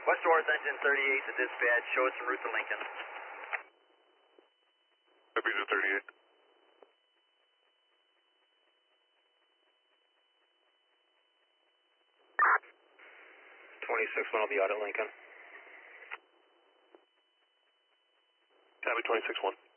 West North Engine 38 to dispatch, show us en route to Lincoln. Copy to 38. 26-1 will be out at Lincoln. Copy 26-1.